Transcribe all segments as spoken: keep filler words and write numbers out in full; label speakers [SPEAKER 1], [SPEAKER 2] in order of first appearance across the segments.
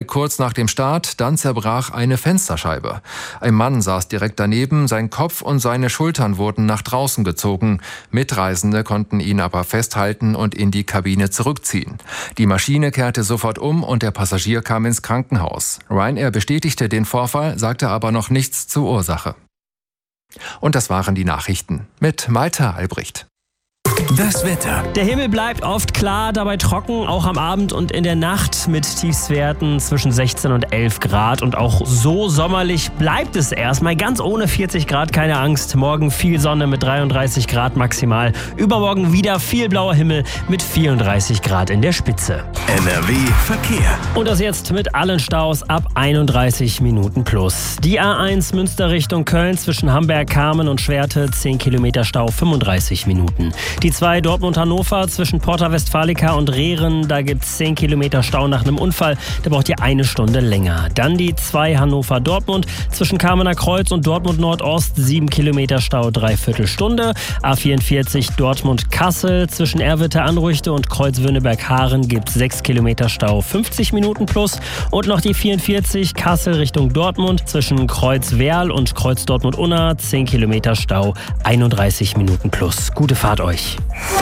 [SPEAKER 1] kurz nach dem Start, dann zerbrach eine Fensterscheibe. Ein Mann saß direkt daneben, sein Kopf und seine Schultern wurden nach draußen gezogen. Mitreisende konnten ihn aber festhalten und in die Kabine zurückziehen. Die Maschine kehrte sofort um und der Passagier kam ins Krankenhaus. Ryanair bestätigte den Vorfall, sagte aber noch nichts zur Ursache. Und das waren die Nachrichten mit Malte Albrecht.
[SPEAKER 2] Das Wetter.
[SPEAKER 3] Der Himmel bleibt oft klar, dabei trocken, auch am Abend und in der Nacht mit Tiefstwerten zwischen sechzehn und elf Grad. Und auch so sommerlich bleibt es erstmal, ganz ohne vierzig Grad, keine Angst. Morgen viel Sonne mit dreiunddreißig Grad maximal. Übermorgen wieder viel blauer Himmel mit vierunddreißig Grad in der Spitze.
[SPEAKER 2] N R W Verkehr.
[SPEAKER 3] Und das jetzt mit allen Staus ab einunddreißig Minuten plus. Die A eins Münster Richtung Köln zwischen Hamberg-Kamen und Schwerte, zehn Kilometer Stau, fünfunddreißig Minuten. Die zwei Dortmund-Hannover zwischen Porta Westfalica und Rehren, da gibt es zehn Kilometer Stau nach einem Unfall, da braucht ihr eine Stunde länger. Dann die zwei Hannover-Dortmund zwischen Kamener Kreuz und Dortmund-Nordost, sieben Kilometer Stau, dreiviertel Stunde. A vierundvierzig Dortmund-Kassel zwischen Erwitte-Anrüchte und Kreuzwürneberg-Haaren gibt es sechs Kilometer Stau, fünfzig Minuten plus. Und noch die vierundvierzig Kassel Richtung Dortmund zwischen Kreuz-Werl und Kreuz-Dortmund-Unna, zehn Kilometer Stau, einunddreißig Minuten plus. Gute Fahrt euch.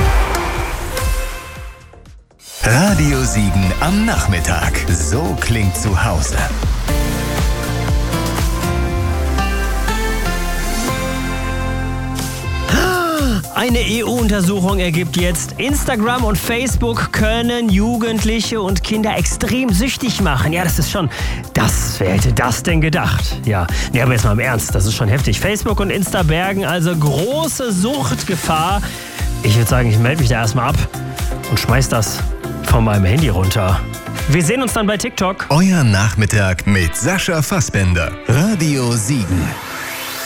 [SPEAKER 2] Radio Siegen am Nachmittag. So klingt zu Hause.
[SPEAKER 3] Eine E U-Untersuchung ergibt jetzt, Instagram und Facebook können Jugendliche und Kinder extrem süchtig machen. Ja, das ist schon, das, wer hätte das denn gedacht? Ja, nee, aber jetzt mal im Ernst, das ist schon heftig. Facebook und Insta bergen also große Suchtgefahr. Ich würde sagen, ich melde mich da erstmal ab und schmeiß das von meinem Handy runter. Wir sehen uns dann bei TikTok.
[SPEAKER 2] Euer Nachmittag mit Sascha Fassbender. Radio Siegen.